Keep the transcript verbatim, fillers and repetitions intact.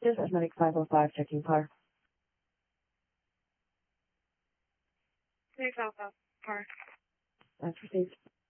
Dispatch Medic five oh five, checking car. Six Alpha, car. That's received.